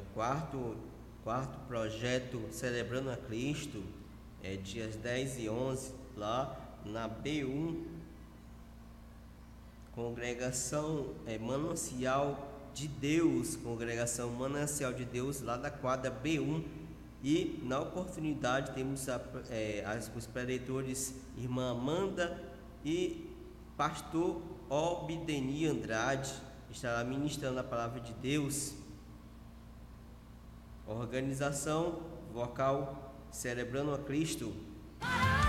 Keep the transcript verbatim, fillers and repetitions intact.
quarto, quarto projeto Celebrando a Cristo, é, dias dez e onze, lá na B um, Congregação é, Manancial de Deus, Congregação Manancial de Deus, lá da quadra B um. E na oportunidade temos a, é, as, os preletores Irmã Amanda e Pastor Obdeni Andrade, estará ministrando a palavra de Deus. Organização vocal Celebrando a Cristo.